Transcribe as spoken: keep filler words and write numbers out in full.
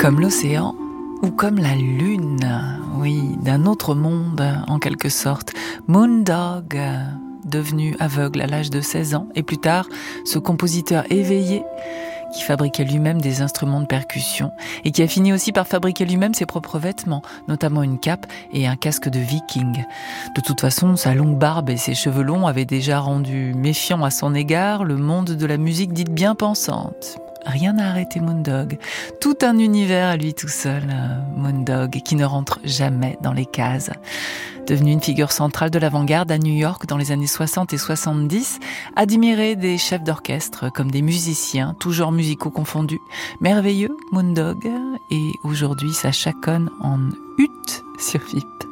Comme l'océan ou comme la lune, oui, d'un autre monde en quelque sorte. Moondog, devenu aveugle à l'âge de seize ans, et plus tard, ce compositeur éveillé qui fabriquait lui-même des instruments de percussion et qui a fini aussi par fabriquer lui-même ses propres vêtements, notamment une cape et un casque de viking. De toute façon, sa longue barbe et ses cheveux longs avaient déjà rendu méfiant à son égard le monde de la musique dite bien pensante. Rien n'a arrêté Moondog. Tout un univers à lui tout seul, Moondog, qui ne rentre jamais dans les cases. Devenu une figure centrale de l'avant-garde à New York dans les années soixante et soixante-dix, admiré des chefs d'orchestre comme des musiciens, tous genres musicaux confondus. Merveilleux, Moondog, et aujourd'hui ça chaconne en hutte sur V I P.